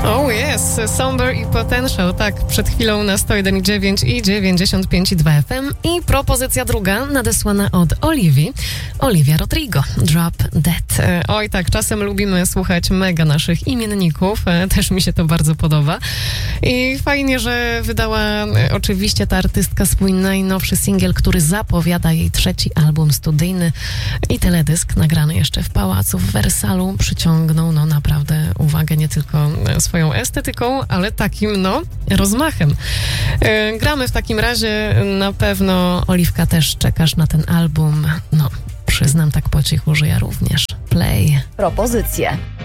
Oh yes, Somber i Potential, tak, przed chwilą na 101,9 i 95,2 FM. I propozycja druga nadesłana od Oliwii, Olivia Rodrigo, Drop Dead. Oj tak, czasem lubimy słuchać mega naszych imienników, też mi się to bardzo podoba. I fajnie, że wydała oczywiście ta artystka swój najnowszy singiel, który zapowiada jej trzeci album studyjny i teledysk nagrany jeszcze w pałacu w Wersalu przyciągnął naprawdę uwagę nie tylko swoją estetyką, ale takim rozmachem. Gramy w takim razie, na pewno Oliwka też czekasz na ten album. Przyznam tak po cichu, że ja również. Play. Propozycje.